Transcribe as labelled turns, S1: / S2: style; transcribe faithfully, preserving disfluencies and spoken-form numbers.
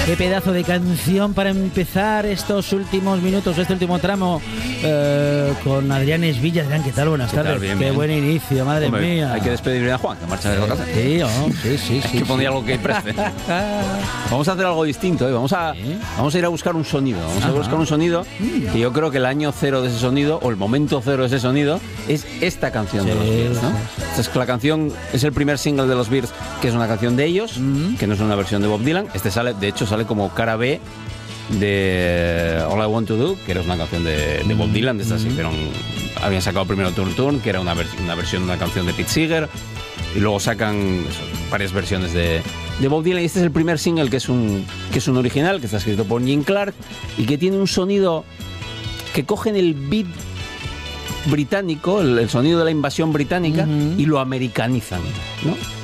S1: Qué pedazo de canción para empezar estos últimos minutos, este último tramo eh, con Adrián Esvilla. Adrián, ¿qué tal? Buenas
S2: ¿Qué
S1: tardes.
S2: tal? Bien,
S1: Qué
S2: bien.
S1: buen inicio, madre
S2: Hombre,
S1: mía.
S2: hay que despedir a Juan, que marcha de vacaciones.
S1: Sí, oh, sí, sí,
S2: Hay
S1: sí.
S2: que poner
S1: sí.
S2: algo que preste. Vamos a hacer algo distinto, ¿eh? Vamos a,
S1: ¿Sí?
S2: vamos a ir a buscar un sonido. Vamos a
S1: Ajá.
S2: buscar un sonido que yo creo que el año cero de ese sonido, o el momento cero de ese sonido, es esta canción
S1: Sí,
S2: de los Beatles, ¿no?
S1: sí,
S2: Esta es la canción, es el primer single de los Beatles, que es una canción de ellos,
S1: Mm.
S2: que no es una versión de Bob Dylan. Este sale, de hecho, sale como cara B de All I Want to Do, que era una canción de, de Bob Dylan, de estas que hicieron, habían sacado primero Turn Turn, que era una, vers- una versión de una canción de Pete Seeger, y luego sacan eso, varias versiones de, de Bob Dylan, y este es el primer single que es un que es un original, que está escrito por Jim Clark, y que tiene un sonido que cogen el beat británico, el, el sonido de la invasión británica,
S1: Ujú.
S2: y lo americanizan, ¿no?